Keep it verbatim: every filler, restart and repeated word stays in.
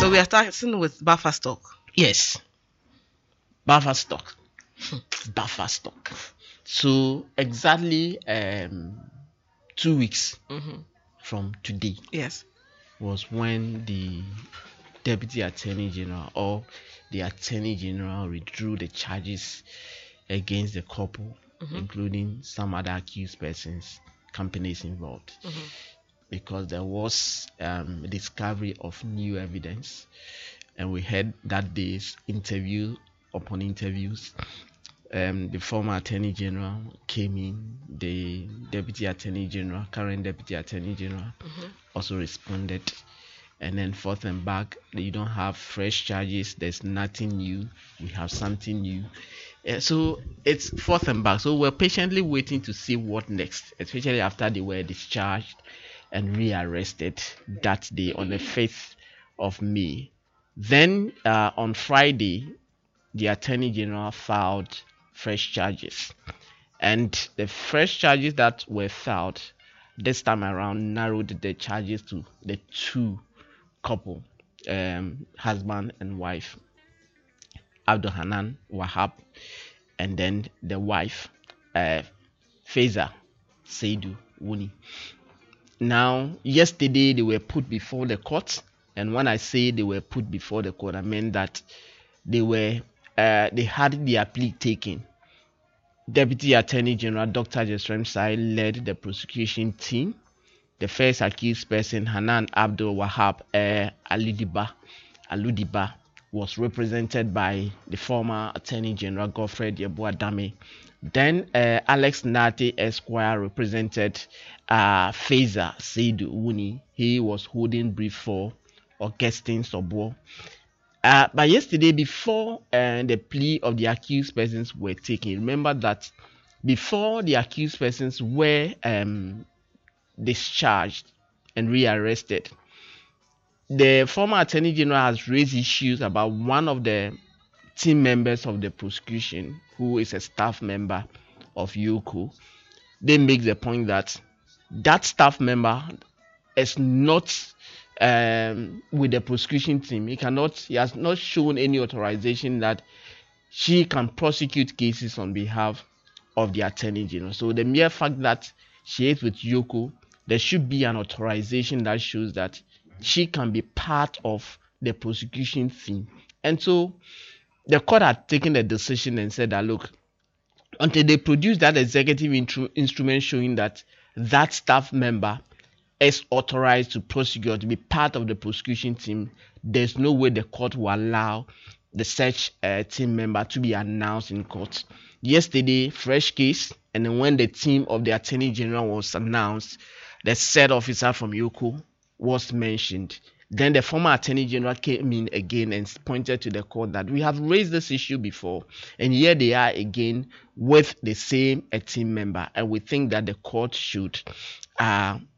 So we are starting with buffer stock. Yes. Buffer stock. Buffer stock. So exactly um two weeks Mm-hmm. from today. Yes. Was when the Deputy Attorney General or the Attorney General withdrew the charges against the couple, mm-hmm. including some other accused persons, companies involved, mm-hmm. because there was um, a discovery of new evidence, and we had that day's interview upon interviews. Um, the former Attorney General came in, the Deputy Attorney General, current Deputy Attorney General, mm-hmm. also responded. And then forth and back, you don't have fresh charges, there's nothing new, we have something new. Uh, so it's forth and back. So we're patiently waiting to see what next, especially after they were discharged and rearrested that day on the fifth of May. Then uh, on Friday, the Attorney General filed fresh charges. And the fresh charges that were filed this time around narrowed the charges to the two couple, um, husband and wife, Abdul Hanan Wahab, and then the wife, uh, Faiza Seidu Wuni. Now, yesterday they were put before the court, and when I say they were put before the court, I mean that they were, uh, they had their plea taken. Deputy Attorney General Doctor Jesrem Sai led the prosecution team. The first accused person, Hanan Abdul Wahab uh, Aludiba, Aludiba, was represented by the former Attorney General Godfrey Yeboah-Dame. Then uh, Alex Nate Esquire represented uh, Faiza Seidu Wuni. He was holding brief for Augustine Sobo. Uh, but yesterday, before uh, the plea of the accused persons were taken, remember that before the accused persons were um, discharged and rearrested, the former Attorney General has raised issues about one of the team members of the prosecution, who is a staff member of Yoko. They make the point that that staff member is not um, with the prosecution team. He cannot, he has not shown any authorization that she can prosecute cases on behalf of the Attorney General. So the mere fact that she is with Yoko, there should be an authorization that shows that she can be part of the prosecution team. And so the court had taken a decision and said that, look, until they produce that executive intru- instrument showing that that staff member is authorized to prosecute, to be part of the prosecution team, there's no way the court will allow the such uh, team member to be announced in court. Yesterday, fresh case, and then when the team of the Attorney General was announced, the said officer from Yoko was mentioned. Then the former Attorney General came in again and pointed to the court that we have raised this issue before, and here they are again with the same a team member, and we think that the court should uh,